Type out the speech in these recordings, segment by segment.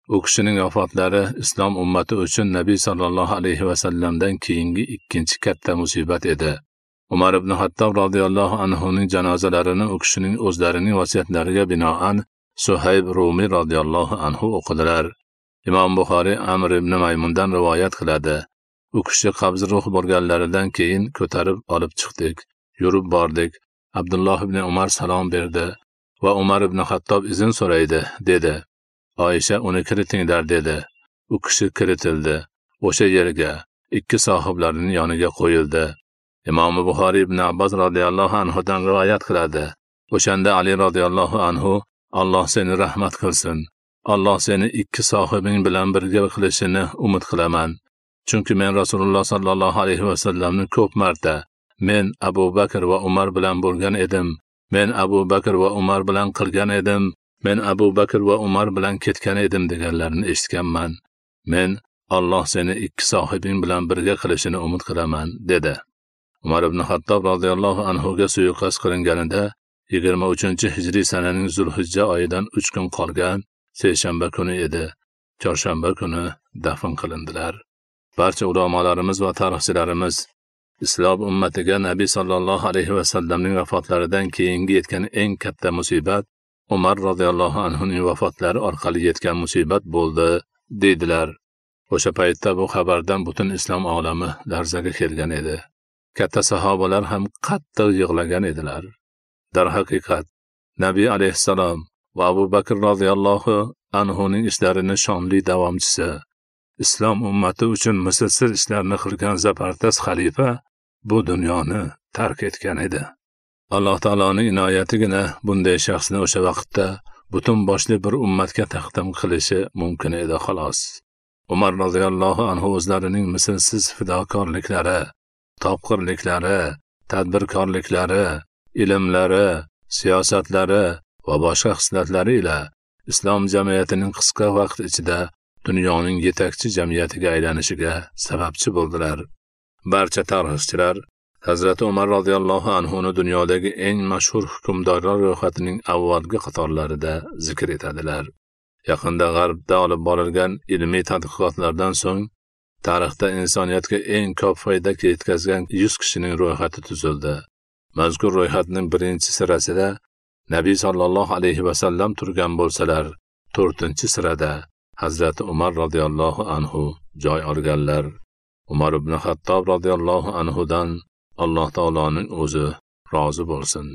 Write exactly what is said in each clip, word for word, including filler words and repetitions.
U kishining vafotlari islom ummati uchun Nabiy sallallohu alayhi va sallamdan keyingi ikkinchi katta musibat edi. Umar ibn Hattob radhiyallohu anhuning janozalarini u kishining o'zlarining vasiyatlariga binoan Suhayb Rumi radhiyallohu anhu o'qidilar. Imom Buxoriy Amr ibn Maymundan rivoyat qiladi. U kishi qabz ruh bo'lganlaridan keyin ko'tarib olib chiqdik. Yurib bordik. Abdulloh ibn Umar salom berdi va Umar ibn Hattob izn so'raydi, dedi. Oysha uni kiritinglar dedi. U kishi kiritildi. O'sha yerga ikki sohiblarining yoniga qo'yildi. Imom Buxoriy ibn Abbos radhiyallohu anhudan rivoyat qiladi. O'shanda Ali radhiyallohu anhu Alloh seni rahmat qilsin. Alloh seni ikki sohibing bilan birga qilishini umid qilaman. Chunki men Rasululloh sallallohu alayhi va sallamni ko'p marta men Abu Bakr va Umar bilan bo'lgan edim. Men Abu Bakr va Umar bilan qilgan edim. Men Abu Bakr va Umar bilan ketgan edim deganlarini eshitganman. Men Alloh seni ikki sohibing bilan birga qilishini umid qilaman, dedi. Umar ibn Hattob radhiyallohu anhu ga suiqasd qilinganida yigirma uchinchi hijriy sananing Zulhijja oyidan uch kun qolgan seshanba kuni edi. Chorshanba kuni dafn qilindilar. Barcha ulamolarimiz va tarixchilarimiz islom ummatiga Nabiy sallallohu alayhi va sallamning vafotlaridan keyingi yetgan eng katta musibat Umar radhiyallohu anhuning vafotlari orqali yetgan musibat bo'ldi, dedilar. O'sha paytda bu xabardan butun islom olami larzaga kelgan edi. Katta sahobalar ham qattiq yig'lagan edilar. Darhaqiqat, Nabiy alayhissalom va Abu Bakr radhiyallohu anhuning ishlarini shonli davomchisi, islom ummati uchun mislsiz ishlarni qilgan zabardas xalifa bu dunyoni tark etgan edi. Alloh taoloning inoyatigina bunday shaxsni o'sha vaqtda butun boshli bir ummatga taqdim qilishi mumkin edi xolos. Umar radhiyallohu anhu o'zlarining mislsiz fidokorliklari, topqirliklari, tadbirkorliklari, ilmlari, siyosatlari va boshqa xislatlari ila islom jamiyatining qisqa vaqt ichida dunyoning yetakchi jamiyatiga aylanishiga sababchi bo'ldilar. Barcha tarixchilar Hazrat Umar radhiyallohu anhu ni dunyodagi eng mashhur hukmdorlar ro'yxatining avvalgi qatorlarida zikr etadilar. Yaqinda G'arbda olib borilgan ilmiy tadqiqotlardan so'ng tarixda insoniyatga eng ko'p foyda yetkazgan yuz kishining ro'yxati tuzildi. Mazkur ro'yxatning birinchi sirasida Nabiy sallallohu alayhi va sallam turgan bo'lsalar, to'rtinchi sirada Hazrat Umar radhiyallohu anhu joy olganlar. Umar ibn Hattob radhiyallohu anhudan Alloh taoloning o'zi rozi bo'lsin.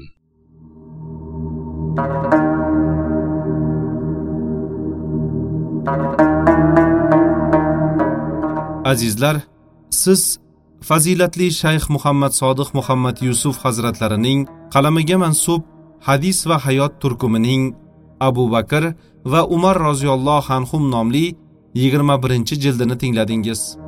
Azizlar, siz fazilatli Shayx Muhammad Sodiq Muhammad Yusuf hazratlarining qalamiga mansub Hadis va hayot turkumining Abu Bakr va Umar roziyallohu anhum nomli yigirma birinchi jildini tingladingiz.